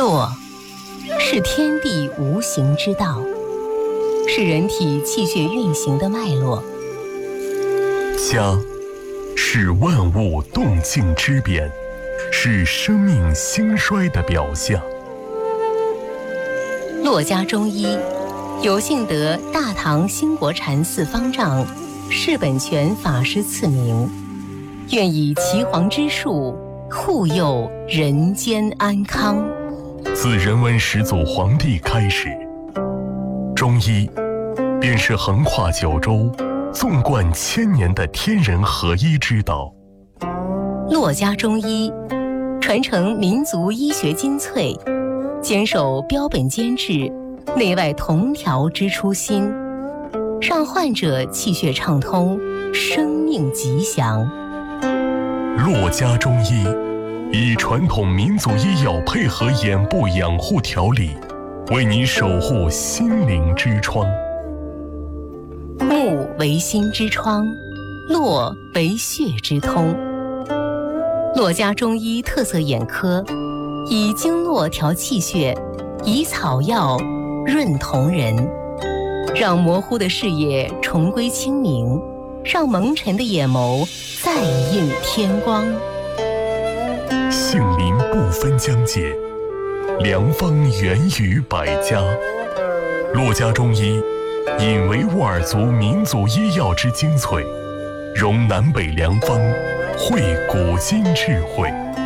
络是天地无形之道，是人体气血运行的脉络。 家是万物动静之变，是生命兴衰的表象。 络家中医有幸得大唐兴国禅寺方丈释本泉法师赐名，愿以岐黄之术护佑人间安康。 自人文始祖黄帝开始，中医便是横跨九州、纵贯千年的天人合一之道。 络家中医传承民族医学精粹，坚守标本兼治、内外同调之初心，让患者气血畅通，生命吉祥。 络家中医以传统民族医药配合眼部养护调理，为您守护心灵之窗。 目为心之窗，络为血之通。络家中医特色眼科，以经络调气血，以草药润瞳仁，让模糊的视野重归清明，让蒙尘的眼眸再映天光。 杏林不分疆界，良方源于百家。络家中医引维吾尔族民族医药之精粹，融南北良方，汇古今智慧，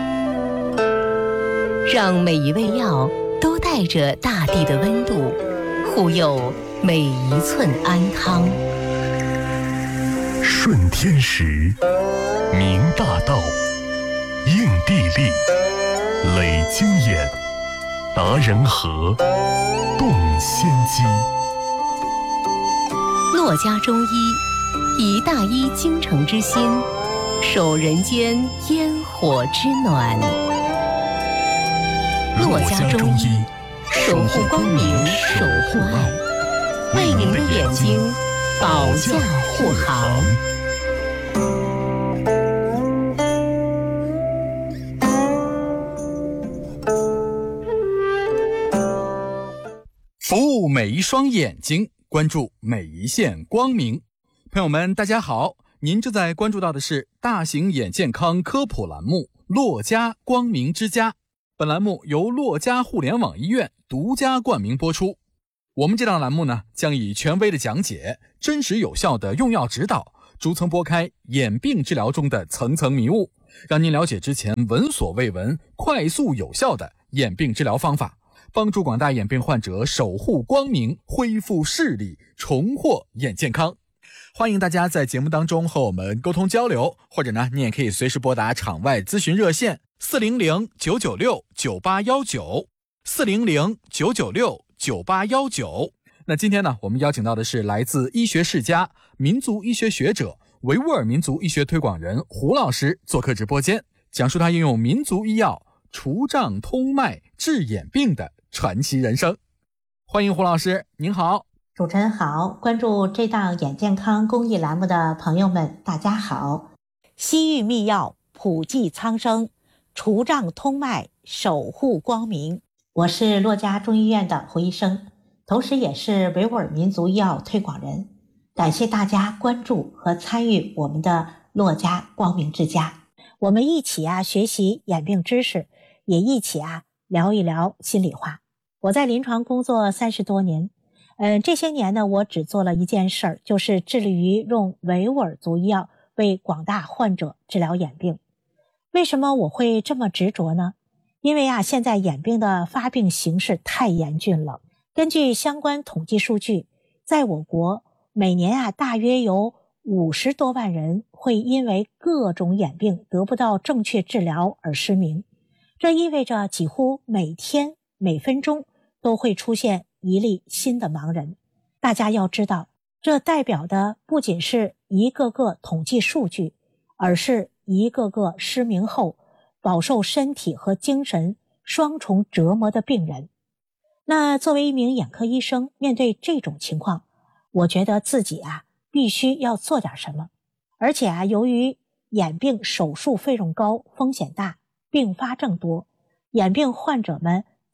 让每一味药都带着大地的温度，护佑每一寸安康。 顺天时，明大道，应地利，累经验，达人和，动先机。 络家中医以大医精诚之心，守人间烟火之暖。络家中医守护光明，守护爱，为您的眼睛保驾护航。 服务每一双眼睛，关注每一线光明。朋友们大家好，您正在关注到的是大型眼健康科普栏目络家光明之家。本栏目由络家互联网医院独家冠名播出。我们这档栏目呢，将以权威的讲解、真实有效的用药指导，逐层拨开眼病治疗中的层层迷雾，让您了解之前闻所未闻、快速有效的眼病治疗方法，帮助广大眼病患者守护光明，恢复视力，重获眼健康。欢迎大家在节目当中和我们沟通交流，或者呢，你也可以随时拨打场外咨询热线400-996-9819 400-996-9819。那今天呢，我们邀请到的是来自医学世家、民族医学学者、维吾尔民族医学推广人胡老师做客直播间，讲述他应用民族医药除障通脉治眼病的传奇人生。欢迎胡老师，您好。 主持人好，关注这档眼健康公益栏目的朋友们大家好。西域秘药普济苍生，除障通脉守护光明。我是络家中医院的胡医生，同时也是维吾尔民族医药推广人。感谢大家关注和参与我们的络家光明之家，我们一起学习眼病知识，也一起聊一聊心里话。我在临床工作30多年，这些年呢，我只做了一件事儿，就是致力于用维吾尔族医药为广大患者治疗眼病。为什么我会这么执着呢？因为现在眼病的发病形势太严峻了。根据相关统计数据，在我国每年大约有50多万人会因为各种眼病得不到正确治疗而失明。这意味着几乎每天每分钟都会出现一例新的盲人。大家要知道，这代表的不仅是一个个统计数据，而是一个个失明后饱受身体和精神双重折磨的病人。那作为一名眼科医生，面对这种情况，我觉得自己必须要做点什么。而且由于眼病手术费用高，风险大，并发症多，眼病患者们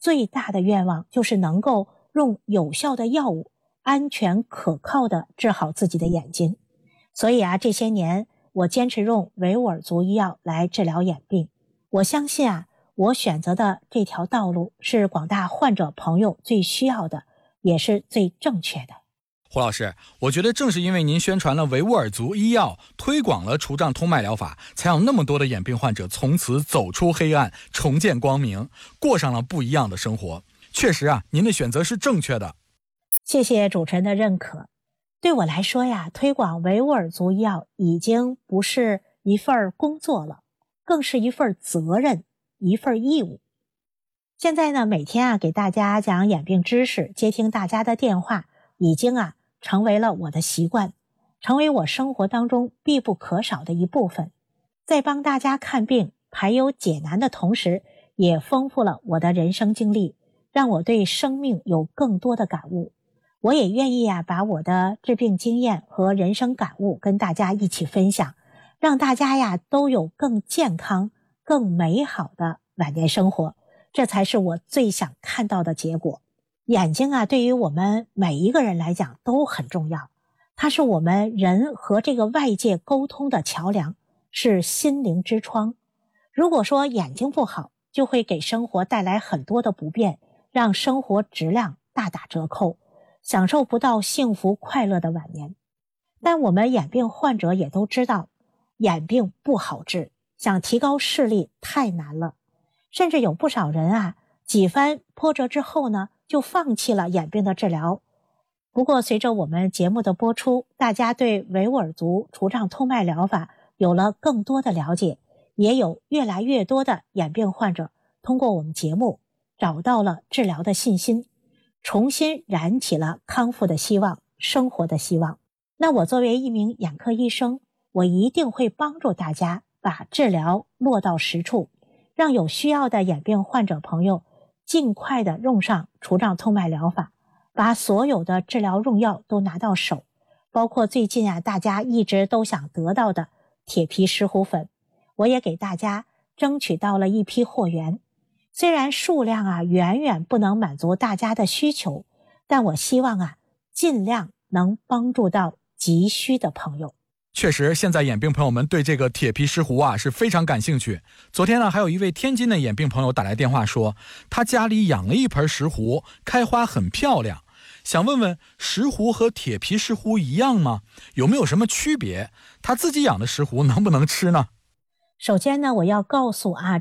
最大的愿望就是能够用有效的药物安全可靠的治好自己的眼睛。所以这些年我坚持用维吾尔族医药来治疗眼病。我相信我选择的这条道路是广大患者朋友最需要的，也是最正确的。 胡老师，我觉得正是因为您宣传了维吾尔族医药，推广了除障通脉疗法，才有那么多的眼病患者从此走出黑暗，重见光明，过上了不一样的生活。确实您的选择是正确的。 谢谢主持人的认可。对我来说推广维吾尔族医药已经不是一份工作了，更是一份责任，一份义务。现在呢，每天给大家讲眼病知识，接听大家的电话，已经成为了我的习惯，成为我生活当中必不可少的一部分。在帮大家看病排忧解难的同时，也丰富了我的人生经历，让我对生命有更多的感悟。我也愿意把我的治病经验和人生感悟跟大家一起分享，让大家都有更健康更美好的晚年生活，这才是我最想看到的结果。眼睛对于我们每一个人来讲都很重要，它是我们人和这个外界沟通的桥梁，是心灵之窗。如果说眼睛不好，就会给生活带来很多的不便，让生活质量大打折扣，享受不到幸福快乐的晚年。但我们眼病患者也都知道，眼病不好治，想提高视力太难了，甚至有不少人几番波折之后呢，就放弃了眼病的治疗。不过随着我们节目的播出，大家对维吾尔族除障通脉疗法有了更多的了解，也有越来越多的眼病患者通过我们节目找到了治疗的信心，重新燃起了康复的希望，生活的希望。那我作为一名眼科医生，我一定会帮助大家把治疗落到实处，让有需要的眼病患者朋友尽快的用上除障通脉疗法，把所有的治疗用药都拿到手，包括最近大家一直都想得到的铁皮石斛粉，我也给大家争取到了一批货源。虽然数量远远不能满足大家的需求，但我希望尽量能帮助到急需的朋友。 确实，现在眼病朋友们对这个铁皮石斛是非常感兴趣。昨天呢，还有一位天津的眼病朋友打来电话说，他家里养了一盆石斛，开花很漂亮，想问问石斛和铁皮石斛一样吗？有没有什么区别？他自己养的石斛能不能吃呢？ 首先呢，我要告诉